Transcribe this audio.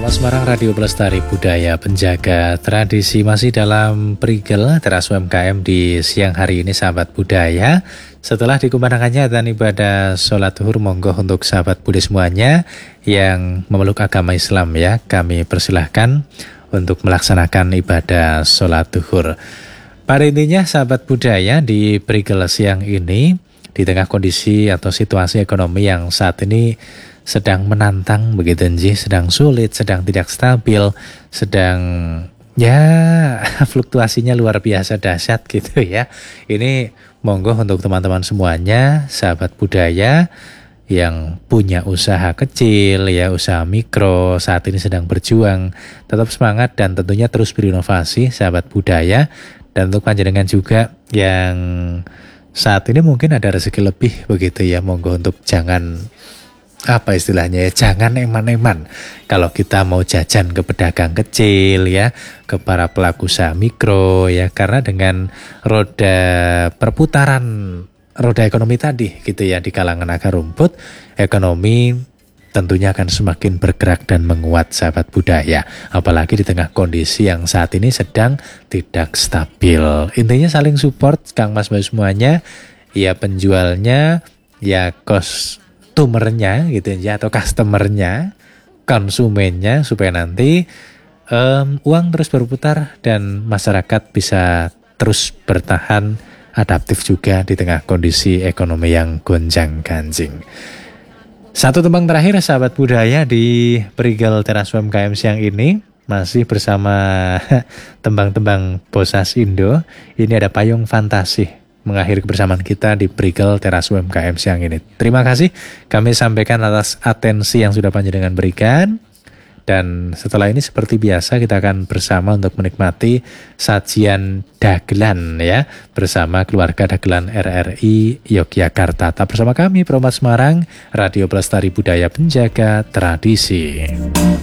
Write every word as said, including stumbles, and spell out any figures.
Promo Semarang Radio Pelestari Budaya Penjaga Tradisi masih dalam Prigel Teras U M K M di siang hari ini sahabat budaya. Setelah dikumandangkannya dan ibadah sholat zuhur, monggo untuk sahabat Budi semuanya yang memeluk agama Islam ya, kami persilahkan untuk melaksanakan ibadah sholat zuhur. Pada intinya sahabat budaya di Prigel siang ini di tengah kondisi atau situasi ekonomi yang saat ini sedang menantang begitu Nji, sedang sulit, sedang tidak stabil, sedang ya fluktuasinya luar biasa dahsyat gitu ya. Ini monggo untuk teman-teman semuanya, sahabat budaya yang punya usaha kecil ya, usaha mikro saat ini sedang berjuang, tetap semangat dan tentunya terus berinovasi sahabat budaya. Dan untuk panjenengan juga yang saat ini mungkin ada rezeki lebih begitu ya, monggo untuk jangan apa istilahnya ya, jangan eman-eman kalau kita mau jajan ke pedagang kecil ya, ke para pelaku usaha mikro ya, karena dengan roda perputaran roda ekonomi tadi gitu ya di kalangan akar rumput, ekonomi tentunya akan semakin bergerak dan menguat sahabat budaya, apalagi di tengah kondisi yang saat ini sedang tidak stabil. Intinya saling support Kang Mas Bayu semuanya ya, penjualnya ya, kos tumernya gitu ya, atau customernya, konsumennya, supaya nanti um, uang terus berputar dan masyarakat bisa terus bertahan adaptif juga di tengah kondisi ekonomi yang gonjang-ganjing. Satu tembang terakhir sahabat budaya di Prigel Teras U M K M siang ini masih bersama tembang-tembang Bosas Indo. Ini ada Payung Fantasi mengakhiri kebersamaan kita di Prigel Teras U M K M siang ini. Terima kasih kami sampaikan atas atensi yang sudah panjenengan berikan. Dan setelah ini seperti biasa kita akan bersama untuk menikmati sajian dagelan ya, bersama keluarga dagelan R R I Yogyakarta. Tetap bersama kami Promo Semarang Radio Pelestari Budaya Penjaga Tradisi.